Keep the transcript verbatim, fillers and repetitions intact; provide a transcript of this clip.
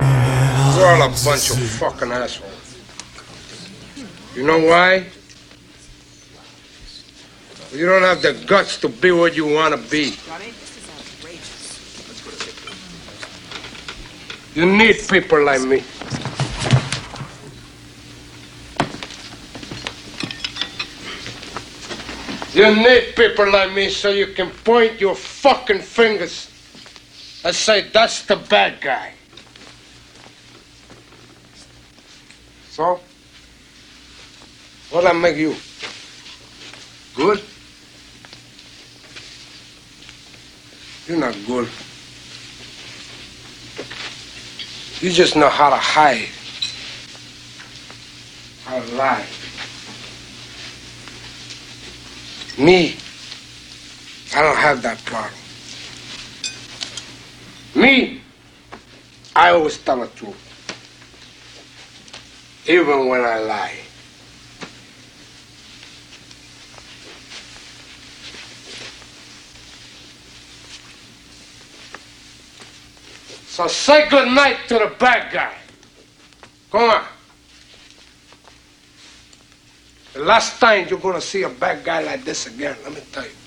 You're all a bunch of fucking assholes. You know why? You don't have the guts to be what you want to be. Johnny, this is outrageous. You need people like me. You need people like me so you can point your fucking fingers and say, that's the bad guy. So, what'll I make you? Good? You're not good. You just know how to hide, how to lie. Me, I don't have that problem. Me, I always tell the truth, even when I lie. So say good night to the bad guy. Come on. The last time you're gonna see a bad guy like this again, let me tell you.